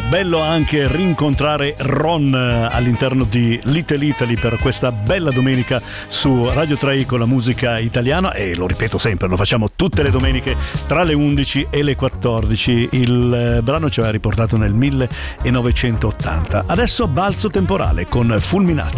bello anche rincontrare Ron all'interno di Little Italy per questa bella domenica su Radio 3 con la musica italiana, e lo ripeto sempre, lo facciamo tutte le domeniche tra le 11 e le 14. Il brano ci aveva riportato nel 1980. Adesso Balzo temporale con Fulminati.